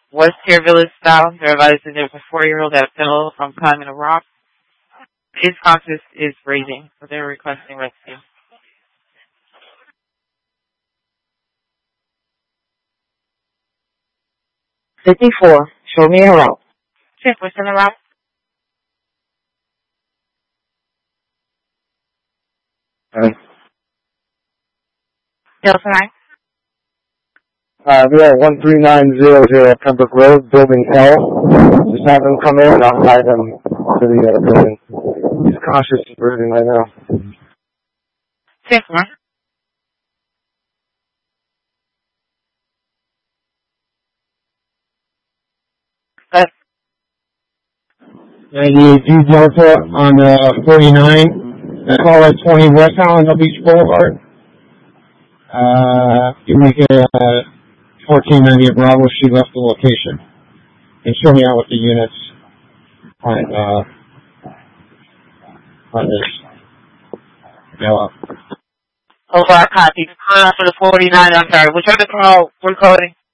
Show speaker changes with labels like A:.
A: West Tier Village style. They're advising there's a 4-year-old that fell from climbing a rock. His conscience is raging, so they're requesting rescue.
B: 54, show me a route.
A: Check, what's in the route? Delta 9.
C: We are 13900 Pembroke Road, Building L. Just have them come in and I'll hide them to the building. He's conscious and breathing right now.
A: Check 1.
C: D Delta on 49. Call at 20 West Highland Beach Boulevard. You make it 1490 at Bravo. She left the location. And show me out with the units on this. Yellow.
A: Over, copy. For the 49, I'm sorry. Which other call we're coding?